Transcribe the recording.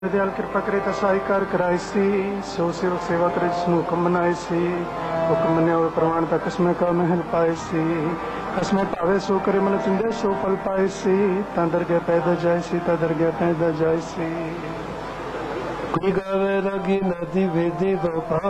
दयाल कृपा करे तो सहायकार कराई सी सो सेवक सेवा करे जिसनु हुक्म बनाए सी हुक्म मने और प्रमाण तक कसमें का महल पाए सी कसमें पावे सो करे मन चुंदे सो फल पाए सी तंदर के पैदा जाए सी तदर के पैदा जाए सी कोई गावे रागी नदी वेदी दो